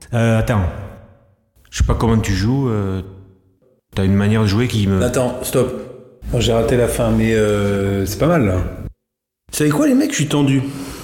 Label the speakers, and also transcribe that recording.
Speaker 1: Attends. Je sais pas comment tu joues. T'as une manière de jouer qui me...
Speaker 2: Attends, stop. Oh, j'ai raté la fin, mais c'est pas mal là. Vous savez quoi les mecs, je suis tendu.